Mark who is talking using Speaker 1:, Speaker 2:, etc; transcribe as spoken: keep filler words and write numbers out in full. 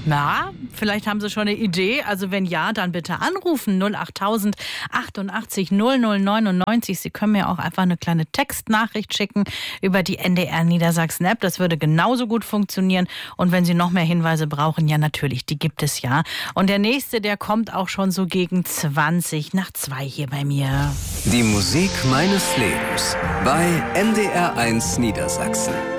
Speaker 1: Na, vielleicht haben Sie schon eine Idee. Also wenn ja, dann bitte anrufen. null acht tausend achtundachtzig null null neunundneunzig. Sie können mir auch einfach eine kleine Textnachricht schicken über die N D R Niedersachsen-App. Das würde genauso gut funktionieren. Und wenn Sie noch mehr Hinweise brauchen, ja natürlich, die gibt es ja. Und der nächste, der kommt auch schon so gegen zwanzig nach zwei hier bei mir.
Speaker 2: Die Musik meines Lebens bei N D R eins Niedersachsen.